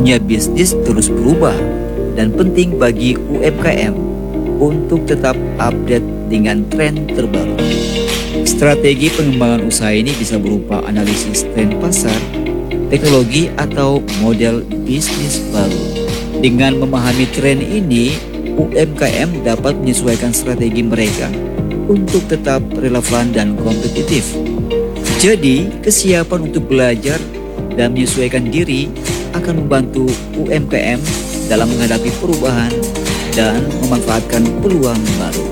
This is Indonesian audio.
Dunia bisnis terus berubah dan penting bagi UMKM untuk tetap update dengan tren terbaru. Strategi pengembangan usaha ini bisa berupa analisis tren pasar, teknologi, atau model bisnis baru. Dengan memahami tren ini, UMKM dapat menyesuaikan strategi mereka untuk tetap relevan dan kompetitif. Jadi, kesiapan untuk belajar dan menyesuaikan diri akan membantu UMKM dalam menghadapi perubahan dan memanfaatkan peluang baru.